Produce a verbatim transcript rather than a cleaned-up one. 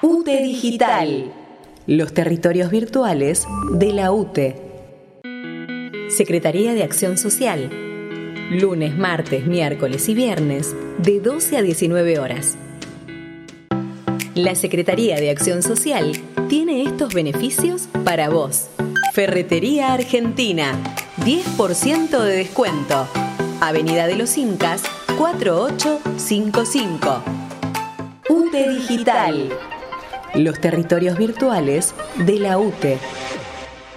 U T E Digital, los territorios virtuales de la U T E. Secretaría de Acción Social, lunes, martes, miércoles y viernes, de doce a diecinueve horas. La Secretaría de Acción Social tiene estos beneficios para vos. Ferretería Argentina, diez por ciento de descuento. Avenida de los Incas, cuatro ocho cinco cinco. U T E Digital, los territorios virtuales de la U T E.